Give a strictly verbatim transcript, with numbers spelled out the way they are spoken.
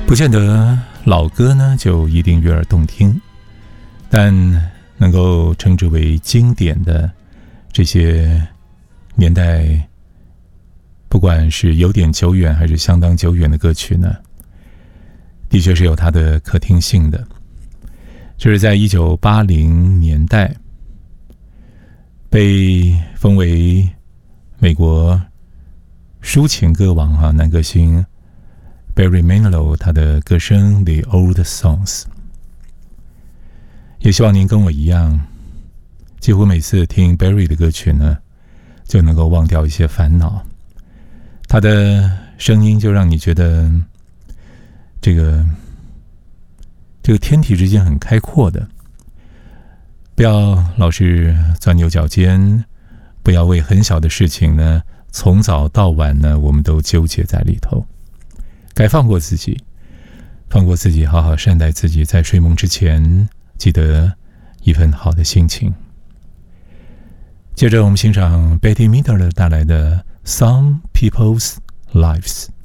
不见得老歌呢就一定悦耳动听，但能够称之为经典的这些年代，不管是有点久远还是相当久远的歌曲呢，的确是有它的可听性的。就是在一九八零年代被封为美国抒情歌王啊，男歌星Barry Manilow 他的歌声 The Old Songs， 也希望您跟我一样，几乎每次听 Barry 的歌曲呢，就能够忘掉一些烦恼。他的声音就让你觉得这个这个天地之间很开阔的，不要老是钻牛角尖，不要为很小的事情呢，从早到晚呢，我们都纠结在里头。该放过自己，放过自己，好好善待自己，在睡梦之前记得一份好的心情。接着我们欣赏 Bette Midler 带来的 Some People's Lives。